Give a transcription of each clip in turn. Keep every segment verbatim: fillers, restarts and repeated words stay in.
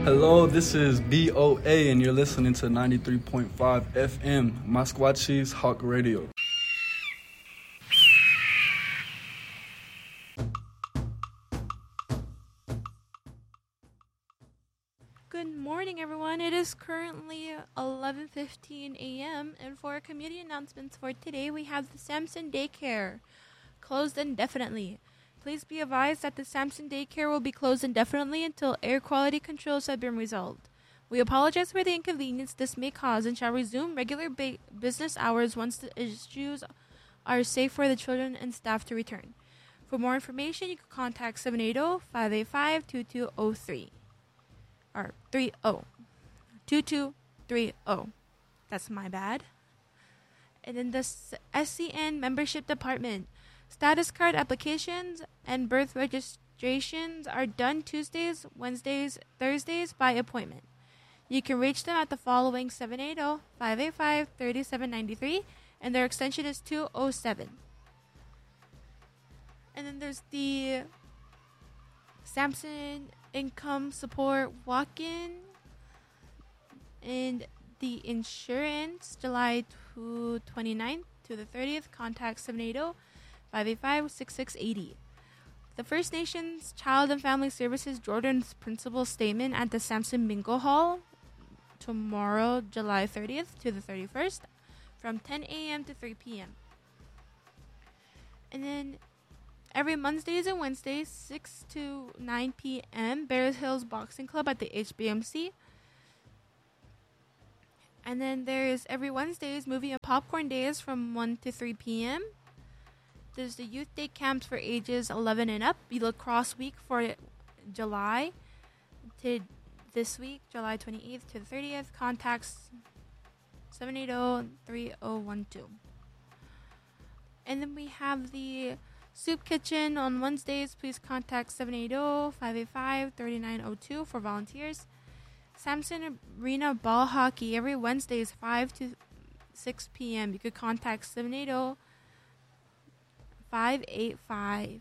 Hello, this is B O A, and you're listening to ninety-three point five F M, Musquatchie's Hawk Radio. Good morning, everyone. It is currently eleven fifteen a.m., and for our community announcements for today, we have the Samson Daycare closed indefinitely. Please be advised that the Samson Daycare will be closed indefinitely until air quality controls have been resolved. We apologize for the inconvenience this may cause and shall resume regular ba- business hours once the issues are safe for the children and staff to return. For more information, you can contact seven eight zero, five eight five, two two zero three. Or three zero. two two three zero. That's my bad. And then the S C N Membership Department. Status card applications and birth registrations are done Tuesdays, Wednesdays, Thursdays by appointment. You can reach them at the following seven eight zero, five eight five, three seven nine three, and their extension is two oh seven. And then there's the Samson Income Support Walk-In and the insurance, July twenty-ninth to the thirtieth. Contact seven eight zero, five eight five, six six eight zero. The First Nations Child and Family Services Jordan's Principal Statement at the Samson Bingo Hall tomorrow, July thirtieth to the thirty-first, from ten a.m. to three p.m. And then every Mondays and Wednesdays, six to nine p.m., Bears Hills Boxing Club at the H B M C. And then there is every Wednesdays Movie and Popcorn Days from one to three p.m. There's the Youth Day Camps for ages eleven and up. Lacrosse Week for July to this week, July twenty-eighth to the thirtieth. Contacts seven eight zero, three zero one two. And then we have the Soup Kitchen on Wednesdays. Please contact seven eight zero, five eight five, three nine zero two for volunteers. Samson Arena Ball Hockey every Wednesdays, five to six p.m. You could contact seven eight zero, five eight five,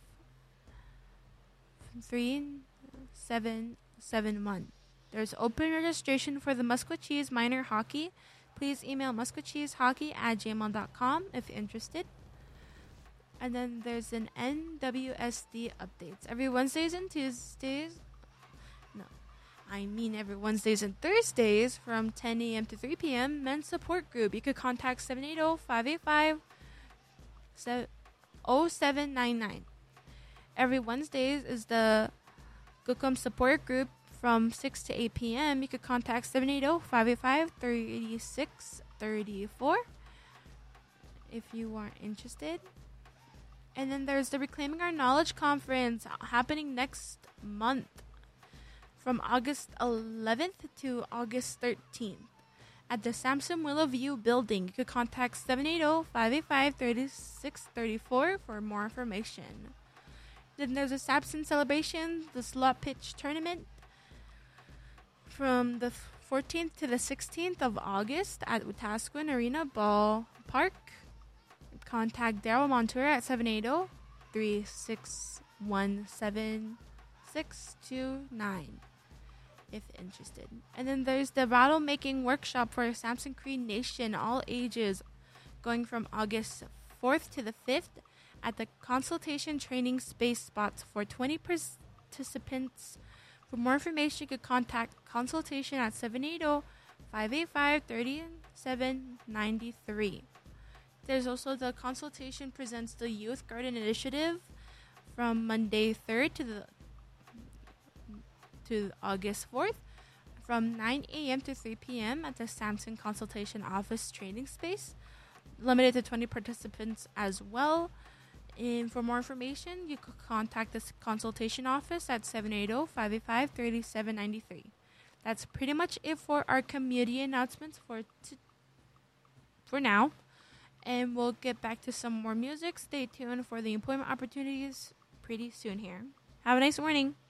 three seven seven one. There's open registration for the Musquatchees Minor Hockey. Please email musquatcheeshockey at gmail dot com if interested. And then there's an N W S D updates. Every Wednesdays and Tuesdays. No. I mean every Wednesdays and Thursdays from ten a.m. to three p.m. Men's Support Group. You could contact seven eight zero, five eight five, zero seven nine nine. Every Wednesdays is the Gookum Support Group from six to eight p.m. You could contact seven eight zero, five eight five, three six three four if you are interested. And then there's the Reclaiming Our Knowledge Conference happening next month from August eleventh to August thirteenth at the Samson Willow View building. You could contact seven eight zero, five eight five, three six three four for more information. Then there's a Samson Celebration, the Slot Pitch Tournament from the fourteenth to the sixteenth of August at Wetaskiwin Arena Ball Park. Contact Daryl Montour at seven eight zero, three six one seven, six two nine if interested. And then there's the rattle making workshop for Samson Cree Nation, all ages, going from August fourth to the fifth at the consultation training space spots for twenty participants. For more information, you could contact consultation at seven eight zero, five eight five, three seven nine three. There's also the consultation presents the Youth Garden Initiative from Monday third to the to August fourth from nine a.m. to three p.m. at the Samson Consultation Office Training Space. Limited to twenty participants as well. And for more information, you could contact the consultation office at seven eight zero, five eight five, three seven nine three. That's pretty much it for our community announcements for t- for now. And we'll get back to some more music. Stay tuned for the employment opportunities pretty soon here. Have a nice morning.